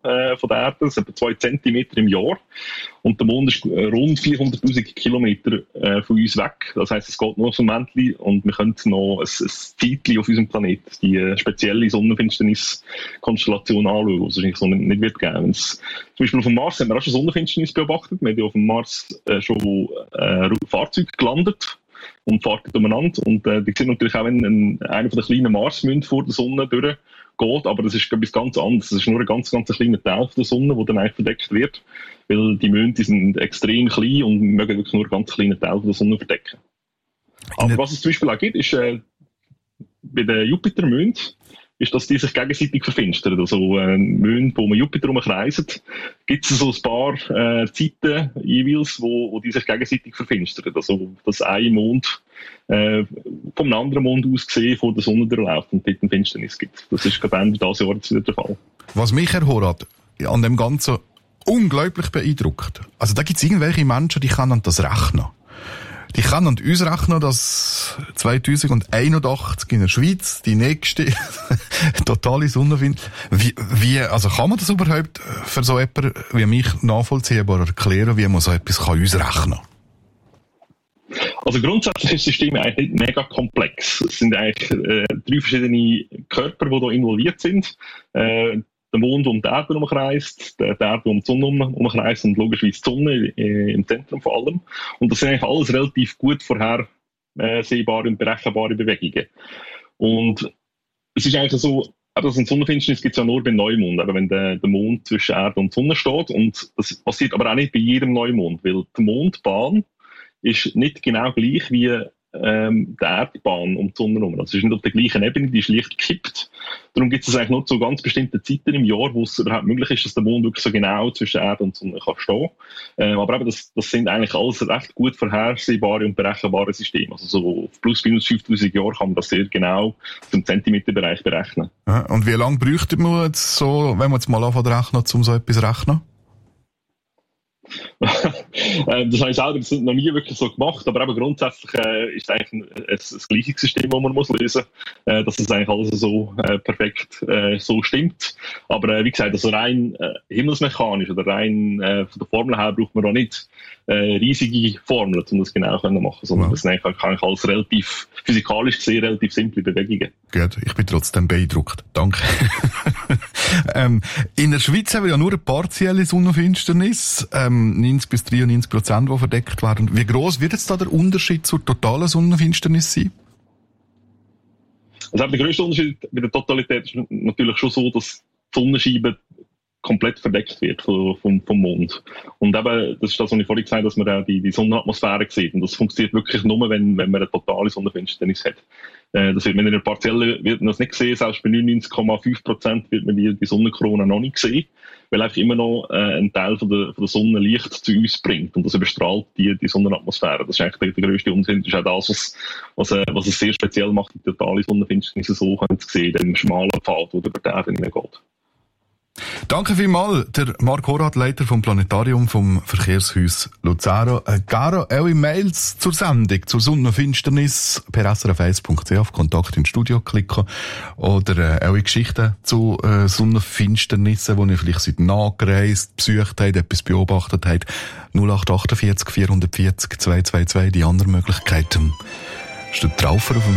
von der Erde, das ist etwa 2 Zentimeter im Jahr. Und der Mond ist rund 400'000 Kilometer von uns weg. Das heisst, es geht nur so ein Männchen und wir können noch ein Zeitchen auf unserem Planeten die spezielle Sonnenfinsternis-Konstellation anschauen, die es wahrscheinlich so nicht wird geben. Zum Beispiel auf dem Mars haben wir auch schon Sonnenfinsternis beobachtet. Wir haben ja auf dem Mars schon Fahrzeuge gelandet und fahren umeinander. Und die sehen natürlich auch, wenn einer von den kleinen Marsmünden vor der Sonne durchgeht, aber das ist etwas ganz anderes. Das ist nur ein ganz kleiner Teil der Sonne, der dann eigentlich verdeckt wird, weil die Monde sind extrem klein und mögen wirklich nur einen ganz kleinen Teil der Sonne verdecken. Aber was es zum Beispiel auch gibt, ist bei den Jupitermönden, ist, dass die sich gegenseitig verfinstern. Also Monde, die um Jupiter herumkreisen, gibt es so ein paar Zeiten jeweils, wo die sich gegenseitig verfinstern. Also dass ein Mond vom anderen Mond aus gesehen vor der Sonne durchläuft und dort eine Finsternis gibt. Das ist gerade Ende dieses Jahres wieder der Fall. Was mich, Herr Horath, an dem Ganzen unglaublich beeindruckt. Also da gibt es irgendwelche Menschen, die können das rechnen. Die können uns rechnen, dass 2081 in der Schweiz die nächste totale Sonnenfinsternis. Also kann man das überhaupt für so jemanden wie mich nachvollziehbar erklären, wie man so etwas ausrechnen kann? Also grundsätzlich ist das System eigentlich nicht mega komplex. Es sind eigentlich 3 verschiedene Körper, die da involviert sind. Der Mond um die Erde umkreist, der Erde um die Sonne umkreist und logischerweise die Sonne im Zentrum von allem. Und das sind eigentlich alles relativ gut vorhersehbare und berechenbare Bewegungen. Und es ist eigentlich so, dass eine Sonnenfinsternis gibt es ja nur bei Neumond, aber wenn der Mond zwischen Erde und Sonne steht. Und das passiert aber auch nicht bei jedem Neumond, weil die Mondbahn ist nicht genau gleich wie die Erdbahn um die Sonne herum. Also es ist nicht auf der gleichen Ebene, die ist leicht gekippt. Darum gibt es eigentlich nur zu ganz bestimmten Zeiten im Jahr, wo es überhaupt möglich ist, dass der Mond wirklich so genau zwischen Erde und Sonne kann stehen. Aber eben das sind eigentlich alles recht gut vorhersehbare und berechenbare Systeme. Also so auf plus minus 5000 Jahre kann man das sehr genau zum Zentimeterbereich berechnen. Und wie lange bräuchte man jetzt so, wenn man jetzt mal anfängt rechnen, um so etwas zu rechnen? Das habe ich selber noch nie wirklich so gemacht, aber eben grundsätzlich ist es eigentlich ein Gleichungssystem, das man muss lösen muss, dass es eigentlich alles so perfekt so stimmt. Aber wie gesagt, also rein himmelsmechanisch oder rein von der Formel her braucht man auch nicht riesige Formeln, um das genau zu machen, sondern das sind eigentlich alles relativ physikalisch gesehen relativ simple Bewegungen. Gut, ich bin trotzdem beeindruckt. Danke. In der Schweiz haben wir ja nur eine partielle Sonnenfinsternis, 90-93%, die verdeckt werden. Wie gross wird jetzt da der Unterschied zur totalen Sonnenfinsternis sein? Also der grösste Unterschied bei der Totalität ist natürlich schon so, dass die Sonnenscheibe komplett verdeckt wird vom Mond. Und eben, das ist das, was ich vorhin gesagt habe, dass man auch die Sonnenatmosphäre sieht. Und das funktioniert wirklich nur, wenn man eine totale Sonnenfinsternis hat. Das wird man in einer Partielle wird man das nicht sehen, selbst bei 99,5% wird man die Sonnenkrone noch nicht sehen, weil einfach immer noch ein Teil von der Sonne Licht zu uns bringt und das überstrahlt die Sonnenatmosphäre. Das ist eigentlich der grösste Unterschied. Das ist auch das, was es sehr speziell macht, die totale Sonnenfinsternis so können zu sehen, den schmalen Pfad, der über die Erde hineingeht. Danke vielmals, der Marc Horath, Leiter vom Planetarium vom Verkehrshaus Luzern. Gerne eure Mails zur Sendung, zur Sonnenfinsternis per srf1.ch auf Kontakt ins Studio klicken oder eure Geschichten zu Sonnenfinsternissen, wo ihr vielleicht seid nachgereist, besucht habt, etwas beobachtet habt. 0848 440 222, die anderen Möglichkeiten. Steht drauf auf dem